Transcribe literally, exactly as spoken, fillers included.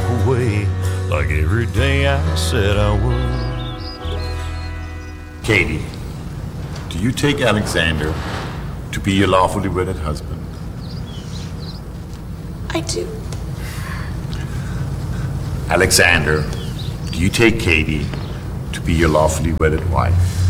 walk away like every day I said I would. Katie, do you take Alexander to be your lawfully wedded husband? I do. Alexander, do you take Katie to be your lawfully wedded wife?